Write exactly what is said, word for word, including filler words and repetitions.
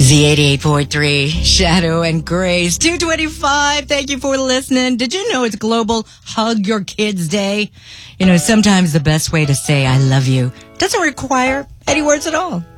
Z eighty-eight point three, Shadow and Grace, two twenty-five. Thank you for listening. Did you know it's Global Hug Your Kids Day? You know, sometimes the best way to say I love you doesn't require any words at all.